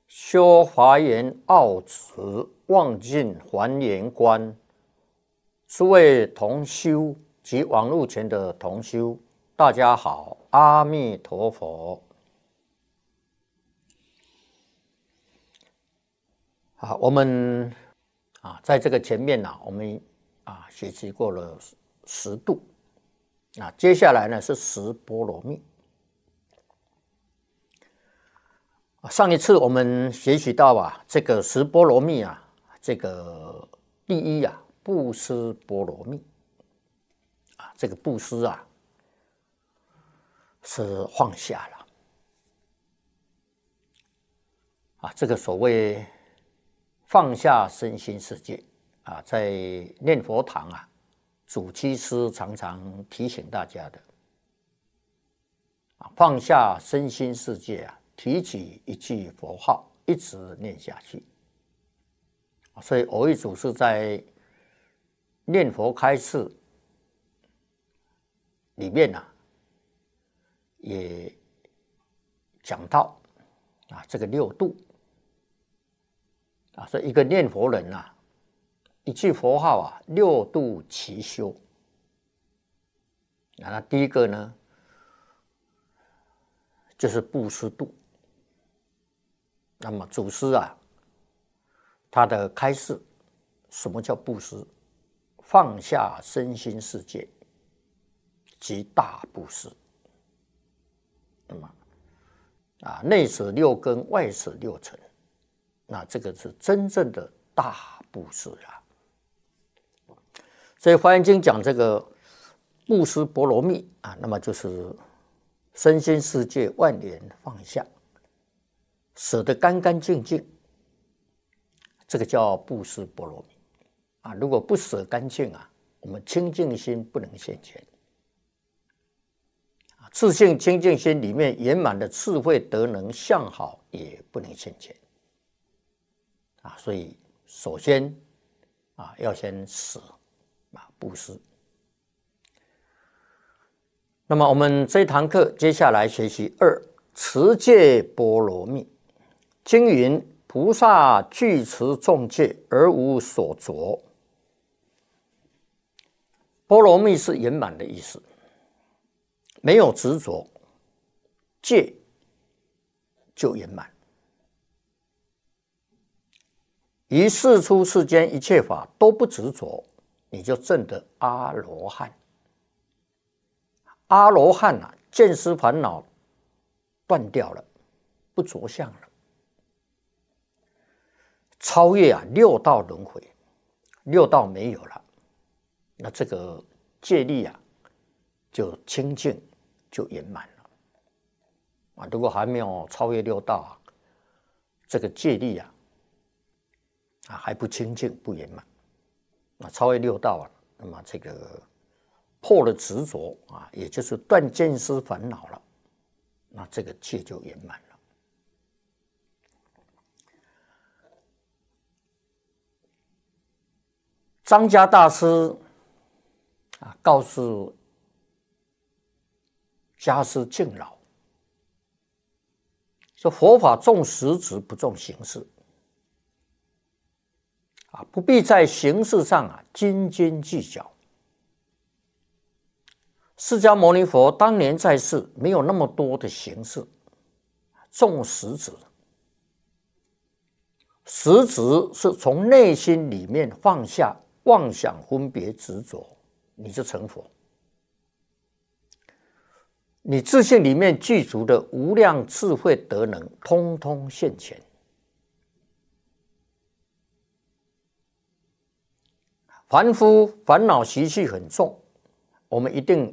修华严奥慈，望尽还原观。诸位同修及网络前的同修，大家好，阿弥陀佛。我们在这个前面我们学习过了10度，接下来呢是10波罗蜜。上一次我们学习到这个10波罗蜜这个第一布施波罗蜜这个布施是放下了这个所谓放下身心世界在念佛堂主七师常常提醒大家的放下身心世界提起一句佛号，一直念下去。所以蕅益祖师在念佛开示里面也讲到这个6度所以一个念佛人一句佛号6度齐修。那第一个呢，就是布施度。那么祖师他的开示，什么叫布施？放下身心世界，即大布施。那么内舍6根，外舍6尘，那这个是真正的大布施所以《华严经》讲这个布施波罗蜜那么就是身心世界万缘放下，舍得干干净净，这个叫布施波罗蜜如果不舍干净我们清净心不能现前自性清净心里面圆满的智慧德能相好也不能现前所以首先要先舍布施。那么我们这一堂课接下来学习2持戒波罗蜜。经云：菩萨具持众戒而无所着。波罗蜜是圆满的意思，没有执着，戒就圆满。于世出世间一切法都不执着，你就证得阿罗汉。阿罗汉见思烦恼断掉了，不着相了，超越6道轮回，6道没有了，那这个戒力就清净，就圆满了如果还没有超越6道这个戒力还不清净不圆满超越6道那么这个破了执着也就是断见思烦恼了，那这个戒就圆满了。张家大师告诉家师敬老说，佛法重实质不重形式不必在形式上斤斤计较。释迦牟尼佛当年在世没有那么多的形式，重实质。实质是从内心里面放下妄想分别执着，你就成佛。你自性里面具足的无量智慧德能通通现前。凡夫烦恼习气很重，我们一定